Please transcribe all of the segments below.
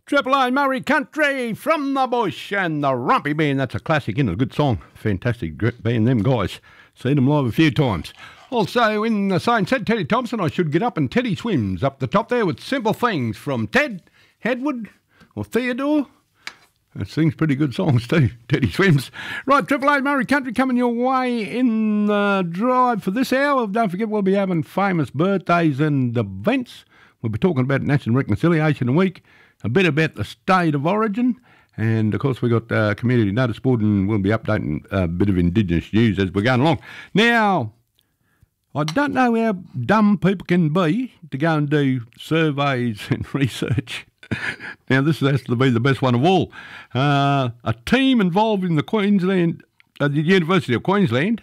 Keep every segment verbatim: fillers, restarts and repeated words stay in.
Triple A Murray Country from the bush and the Rumpy Band. That's a classic, isn't it? A good song. Fantastic band, them guys. Seen them live a few times. Also, in the same set, Teddy Thompson, I should get up, and Teddy swims up the top there with Simple Things from Ted Hedwood or Theodore. That sings pretty good songs too, Teddy Swims. Right, Triple A Murray Country coming your way in the drive for this hour. Don't forget, we'll be having famous birthdays and events. We'll be talking about National Reconciliation Week, a bit about the state of origin, and of course we've got uh, community notice board, and we'll be updating a bit of Indigenous news as we're going along. Now, I don't know how dumb people can be to go and do surveys and research. Now, this has to be the best one of all. Uh, a team involved in the Queensland, uh, the University of Queensland,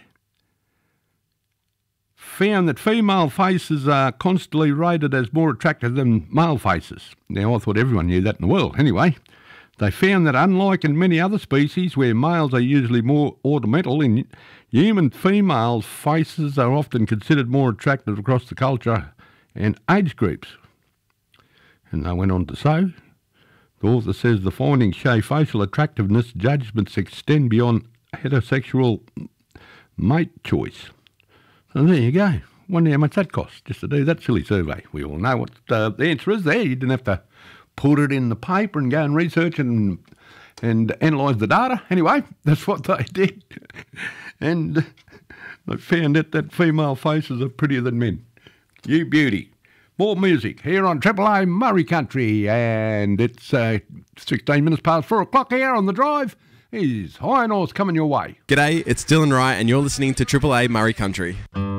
found that female faces are constantly rated as more attractive than male faces. Now, I thought everyone knew that in the world. Anyway, they found that unlike in many other species where males are usually more ornamental, in human females' faces are often considered more attractive across the culture and age groups. And they went on to say, the author says the findings show facial attractiveness judgments extend beyond heterosexual mate choice. So there you go. Wonder how much that costs just to do that silly survey. We all know what uh, the answer is there. You didn't have to put it in the paper and go and research and and analyse the data. Anyway, that's what they did. And they found out that female faces are prettier than men. You beauty. More music here on Triple A Murray Country, and it's uh, sixteen minutes past four o'clock here on the drive. Is High North coming your way. G'day, it's Dylan Wright, and you're listening to Triple A Murray Country.